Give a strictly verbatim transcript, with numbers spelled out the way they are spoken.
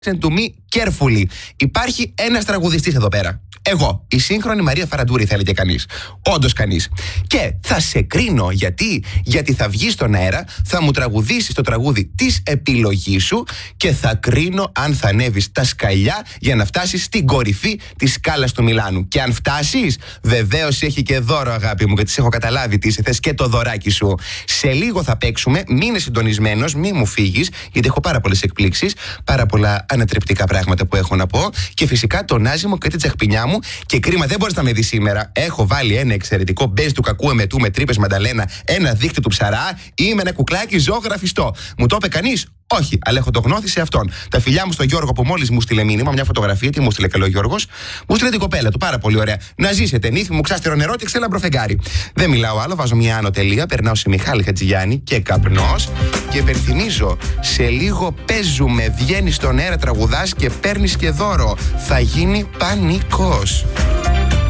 to me carefully. Υπάρχει ένας τραγουδιστής εδώ πέρα. Εγώ, η σύγχρονη Μαρία Φαραντούρη, θέλει και κανείς. Όντως κανείς. Και θα σε κρίνω γιατί, γιατί θα βγεις στον αέρα, θα μου τραγουδήσεις το τραγούδι της επιλογής σου και θα κρίνω αν θα ανέβεις τα σκαλιά για να φτάσεις στην κορυφή της σκάλας του Μιλάνου. Και αν φτάσεις, βεβαίως έχει και δώρο, αγάπη μου, γιατί σε έχω καταλάβει τι είσαι, θες και το δωράκι σου. Σε λίγο θα παίξουμε, μείνε συντονισμένος, μη μου φύγεις, γιατί έχω πάρα πολλές εκπλήξεις, πάρα πολλά ανατρεπτικά πράγματα που έχω να πω και φυσικά τον Άζημο και την τσαχπινιά μου. Και κρίμα, δεν μπορείς να με δει σήμερα. Έχω βάλει ένα εξαιρετικό μπέζ του κακού εμετού με τρύπες μανταλένα, ένα δίχτυ του ψαρά. Είμαι ένα κουκλάκι ζωγραφιστό. Μου το είπε κανείς? Όχι, αλλά έχω το γνώθει σε αυτόν. Τα φιλιά μου στον Γιώργο που μόλις μου στείλε μήνυμα, μια φωτογραφία. Τι μου στείλε καλό ο Γιώργος? Μου στείλε την κοπέλα του, πάρα πολύ ωραία. Να ζήσετε, νύφη μου, ξάστερο νερό και ξέλα μπροφεγγάρι. Δεν μιλάω άλλο, βάζω μια άνω τελεία, περνάω σε Μιχάλη Χατζηγιάννη και καπνός. Και υπενθυμίζω, σε λίγο παίζουμε, βγαίνεις στον αέρα, τραγουδάς και παίρνεις και δώρο. Θα γίνει πανικός.